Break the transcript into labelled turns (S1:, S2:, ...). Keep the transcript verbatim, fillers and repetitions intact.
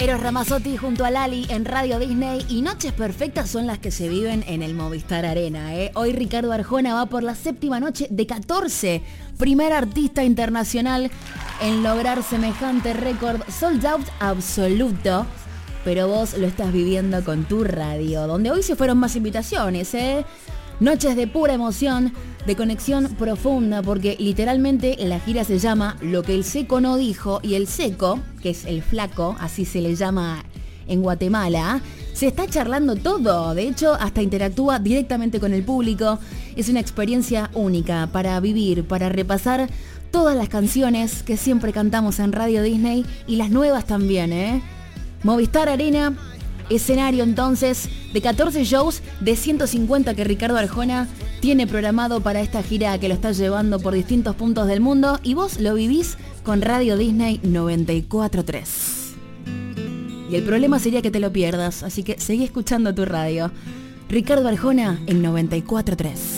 S1: Eros Ramazzotti junto a Lali en Radio Disney y noches perfectas son las que se viven en el Movistar Arena. ¿eh? Hoy Ricardo Arjona va por la séptima noche de catorce, primer artista internacional en lograr semejante récord sold out absoluto. Pero vos lo estás viviendo con tu radio, donde hoy se fueron más invitaciones, ¿eh? Noches de pura emoción, de conexión profunda, porque literalmente la gira se llama Lo que el Seco no dijo, y el Seco, que es el flaco, así se le llama en Guatemala, se está charlando todo. De hecho, hasta interactúa directamente con el público. Es una experiencia única para vivir, para repasar todas las canciones que siempre cantamos en Radio Disney y las nuevas también, ¿eh? Movistar Arena, escenario entonces de catorce shows de ciento cincuenta que Ricardo Arjona tiene programado para esta gira que lo está llevando por distintos puntos del mundo, y vos lo vivís con Radio Disney noventa y cuatro tres. Y el problema sería que te lo pierdas, así que seguí escuchando tu radio. Ricardo Arjona en noventa y cuatro tres.